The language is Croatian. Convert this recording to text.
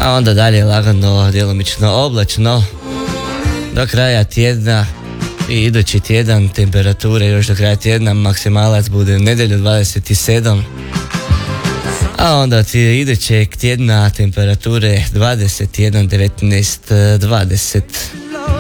a onda dalje lagano, djelomično oblačno do kraja tjedna. I idući tjedan temperature još do kraja tjedna maksimalac bude u nedjelju 27, a onda ti idućeg tjedna temperature 21, 19, 20.